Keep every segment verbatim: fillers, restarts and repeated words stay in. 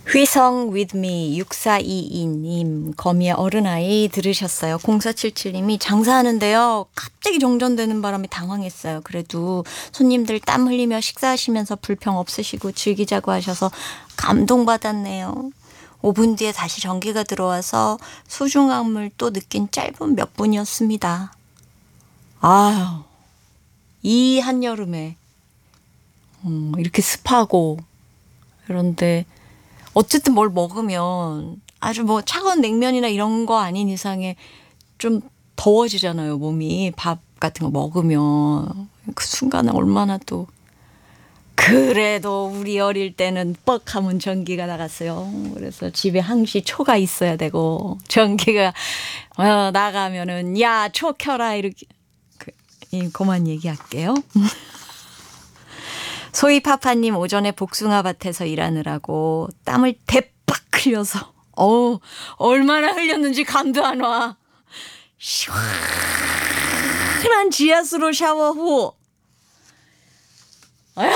휘성 with me 육사이이 님 거미의 어른아이 들으셨어요. 공사칠칠 님이 장사하는데요. 갑자기 정전되는 바람에 당황했어요. 그래도 손님들 땀 흘리며 식사하시면서 불평 없으시고 즐기자고 하셔서 감동받았네요. 오 분 뒤에 다시 전기가 들어와서 소중함을 또 느낀 짧은 몇 분이었습니다. 아유, 이 한여름에 음, 이렇게 습하고 그런데 어쨌든 뭘 먹으면 아주 뭐 차가운 냉면이나 이런 거 아닌 이상에 좀 더워지잖아요, 몸이. 밥 같은 거 먹으면. 그 순간에 얼마나 또. 그래도 우리 어릴 때는 뻑 하면 전기가 나갔어요. 그래서 집에 항시 초가 있어야 되고 전기가 어, 나가면은 야, 초 켜라 이렇게. 그, 이, 그만 얘기할게요. 소희파파님 오전에 복숭아밭에서 일하느라고 땀을 대빡 흘려서 어우 얼마나 흘렸는지 감도 안 와. 시원한 지하수로 샤워 후 아,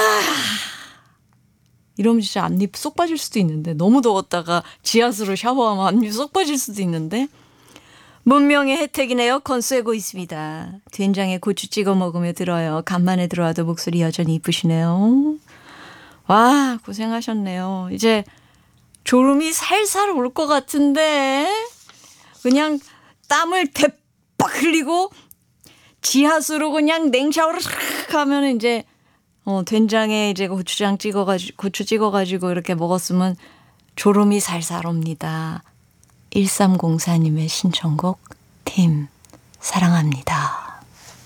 이러면 진짜 앞니 쏙 빠질 수도 있는데 너무 더웠다가 지하수로 샤워하면 앞니 쏙 빠질 수도 있는데 문명의 혜택인 에어컨 쐬고 있습니다. 된장에 고추 찍어 먹으며 들어요. 간만에 들어와도 목소리 여전히 이쁘시네요. 와, 고생하셨네요. 이제 졸음이 살살 올 것 같은데 그냥 땀을 대빡 흘리고 지하수로 그냥 냉샤워를 싹 하면 이제 어, 된장에 이제 고추장 찍어가지고 고추 찍어가지고 이렇게 먹었으면 졸음이 살살 옵니다. 일삼공사 님의 신청곡 팀 사랑합니다.